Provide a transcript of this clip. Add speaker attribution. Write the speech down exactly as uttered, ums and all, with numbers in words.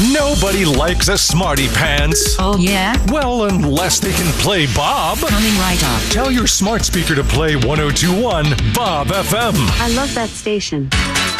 Speaker 1: Nobody likes a smarty pants.
Speaker 2: Oh, yeah?
Speaker 1: Well, unless they can play Bob.
Speaker 2: Coming right up.
Speaker 1: Tell your smart speaker to play one oh two point one Bob F M.
Speaker 3: I love that station.